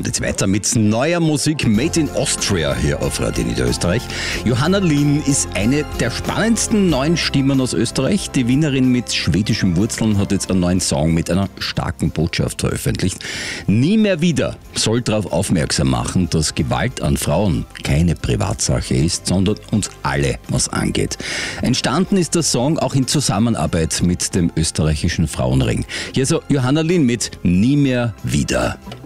Und jetzt weiter mit neuer Musik Made in Austria hier auf Radio Niederösterreich. Johanna Lind ist eine der spannendsten neuen Stimmen aus Österreich. Die Wienerin mit schwedischen Wurzeln hat jetzt einen neuen Song mit einer starken Botschaft veröffentlicht. Nie mehr wieder soll darauf aufmerksam machen, dass Gewalt an Frauen keine Privatsache ist, sondern uns alle was angeht. Entstanden ist der Song auch in Zusammenarbeit mit dem österreichischen Frauenring. Hier so Johanna Lind mit Nie mehr wieder.